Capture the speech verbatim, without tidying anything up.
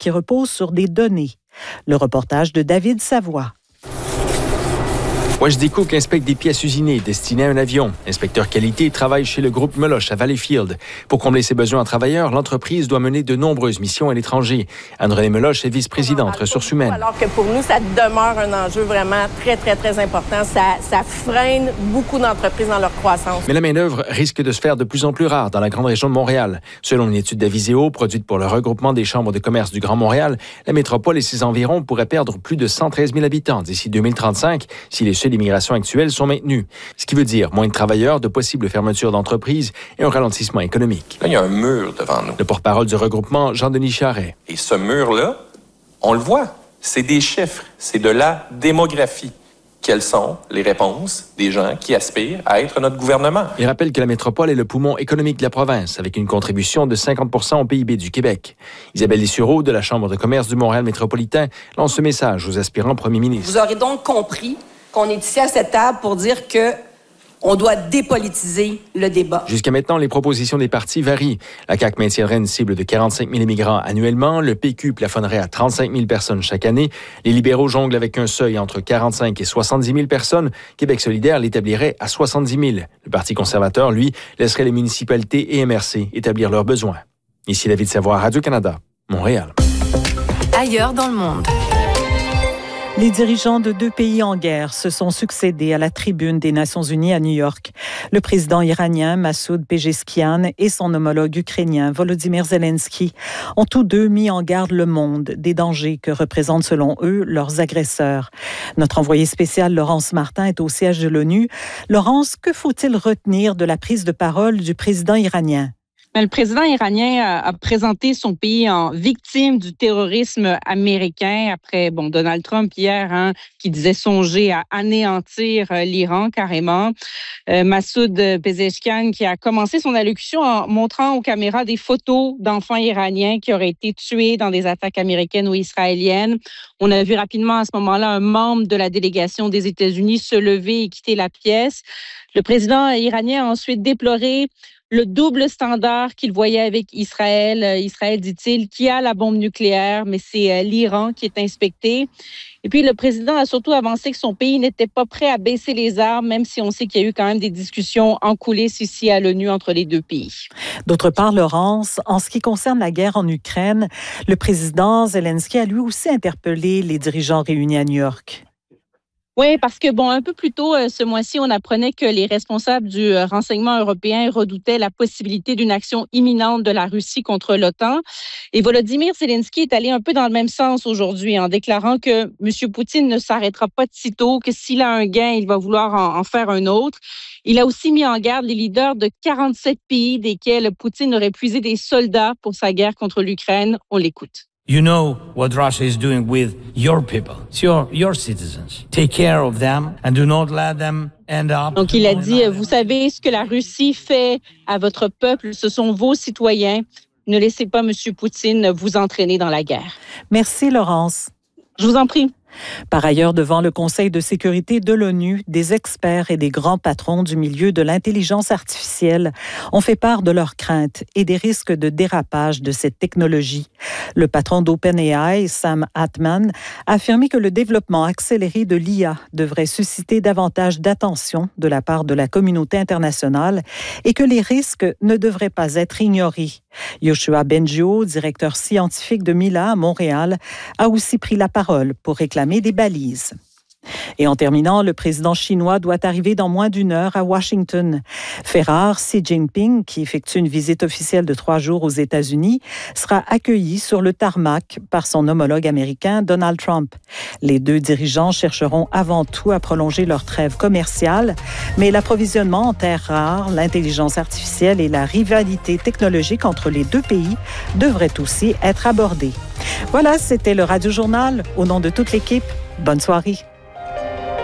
qui repose sur des données. Le reportage de David Savoie. Wajdi Cook inspecte des pièces usinées destinées à un avion. Inspecteur qualité travaille chez le groupe Meloche à Valleyfield. Pour combler ses besoins en travailleurs, l'entreprise doit mener de nombreuses missions à l'étranger. Anne-Renée Meloche est vice-présidente ressources humaines. Alors que pour nous, ça demeure un enjeu vraiment très, très, très important. Ça, ça freine beaucoup d'entreprises dans leur croissance. Mais la main-d'œuvre risque de se faire de plus en plus rare dans la grande région de Montréal. Selon une étude d'Aviseo produite pour le regroupement des chambres de commerce du Grand Montréal, la métropole et ses environs pourraient perdre plus de cent treize mille habitants d'ici deux mille trente-cinq si les seuils d'immigration actuels sont maintenus. Ce qui veut dire moins de travailleurs, de possibles fermetures d'entreprises et un ralentissement économique. Là, il y a un mur devant nous. Le porte-parole du regroupement, Jean-Denis Charret. Et ce mur-là, on le voit, c'est des chiffres, c'est de la démographie. Quelles sont les réponses des gens qui aspirent à être notre gouvernement? Il rappelle que la métropole est le poumon économique de la province, avec une contribution de cinquante pour cent au P I B du Québec. Isabelle Dessureau, de la Chambre de commerce du Montréal métropolitain, lance ce message aux aspirants premiers ministres. Vous aurez donc compris qu'on est ici à cette table pour dire que on doit dépolitiser le débat. Jusqu'à maintenant, les propositions des partis varient. La C A Q maintiendrait une cible de quarante-cinq mille immigrants annuellement. Le P Q plafonnerait à trente-cinq mille personnes chaque année. Les libéraux jonglent avec un seuil entre quarante-cinq et soixante-dix mille personnes. Québec solidaire l'établirait à soixante-dix mille. Le Parti conservateur, lui, laisserait les municipalités et M R C établir leurs besoins. Ici David Savoie, Radio-Canada, Montréal. Ailleurs dans le monde. Les dirigeants de deux pays en guerre se sont succédés à la tribune des Nations unies à New York. Le président iranien Massoud Pezeshkian et son homologue ukrainien Volodymyr Zelensky ont tous deux mis en garde le monde des dangers que représentent selon eux leurs agresseurs. Notre envoyé spécial Laurence Martin est au siège de l'ONU. Laurence, que faut-il retenir de la prise de parole du président iranien? Le président iranien a présenté son pays en victime du terrorisme américain après bon Donald Trump hier hein, qui disait songer à anéantir l'Iran carrément. Euh, Massoud Pezeshkian qui a commencé son allocution en montrant aux caméras des photos d'enfants iraniens qui auraient été tués dans des attaques américaines ou israéliennes. On a vu rapidement à ce moment-là un membre de la délégation des États-Unis se lever et quitter la pièce. Le président iranien a ensuite déploré le double standard qu'il voyait avec Israël. Israël, dit-il, qui a la bombe nucléaire, mais c'est l'Iran qui est inspecté. Et puis, le président a surtout avancé que son pays n'était pas prêt à baisser les armes, même si on sait qu'il y a eu quand même des discussions en coulisses ici à l'ONU entre les deux pays. D'autre part, Laurence, en ce qui concerne la guerre en Ukraine, le président Zelensky a lui aussi interpellé les dirigeants réunis à New York. Oui, parce que, bon, un peu plus tôt ce mois-ci, on apprenait que les responsables du renseignement européen redoutaient la possibilité d'une action imminente de la Russie contre l'OTAN. Et Volodymyr Zelensky est allé un peu dans le même sens aujourd'hui en déclarant que M. Poutine ne s'arrêtera pas de sitôt, que s'il a un gain, il va vouloir en, en faire un autre. Il a aussi mis en garde les leaders de quarante-sept pays desquels Poutine aurait puisé des soldats pour sa guerre contre l'Ukraine. On l'écoute. You know what Russia is doing with your people. It's your, your citizens. Take care of them and do not let them end up. Donc, il a dit, vous savez ce que la Russie fait à votre peuple, ce sont vos citoyens. Ne laissez pas M. Poutine vous entraîner dans la guerre. Merci, Laurence. Je vous en prie. Par ailleurs, devant le Conseil de sécurité de l'ONU, des experts et des grands patrons du milieu de l'intelligence artificielle ont fait part de leurs craintes et des risques de dérapage de cette technologie. Le patron d'OpenAI, Sam Altman, a affirmé que le développement accéléré de l'I A devrait susciter davantage d'attention de la part de la communauté internationale et que les risques ne devraient pas être ignorés. Yoshua Bengio, directeur scientifique de Mila à Montréal, a aussi pris la parole pour réclamer des balises. Et en terminant, le président chinois doit arriver dans moins d'une heure à Washington. Fait rare, Xi Jinping, qui effectue une visite officielle de trois jours aux États-Unis, sera accueilli sur le tarmac par son homologue américain Donald Trump. Les deux dirigeants chercheront avant tout à prolonger leur trêve commerciale, mais l'approvisionnement en terres rares, l'intelligence artificielle et la rivalité technologique entre les deux pays devraient aussi être abordés. Voilà, c'était le Radio Journal. Au nom de toute l'équipe, bonne soirée.